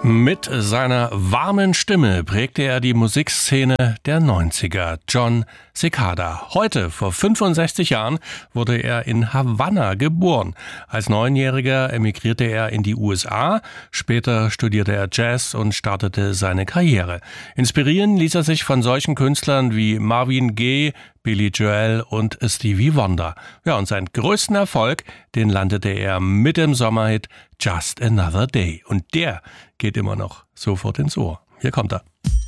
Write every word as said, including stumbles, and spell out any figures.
Mit seiner warmen Stimme prägte er die Musikszene der neunziger. Jon Secada. Heute, vor fünfundsechzig Jahren, wurde er in Havanna geboren. Als Neunjähriger emigrierte er in die U S A. Später studierte er Jazz und startete seine Karriere. Inspirieren ließ er sich von solchen Künstlern wie Marvin Gaye, Billy Joel und Stevie Wonder. Ja, und seinen größten Erfolg, den landete er mit dem Sommerhit Just Another Day. Und der geht immer noch sofort ins Ohr. Hier kommt er.